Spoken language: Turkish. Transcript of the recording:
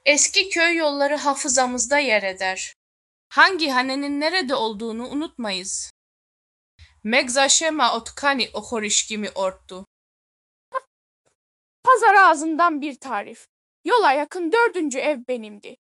Eski köy yolları hafızamızda yer eder. Hangi hanenin nerede olduğunu unutmayız. Megzaşema otkani ohorişkimi orttu. Pazar ağzından bir tarif. Yola yakın 4. ev benimdi.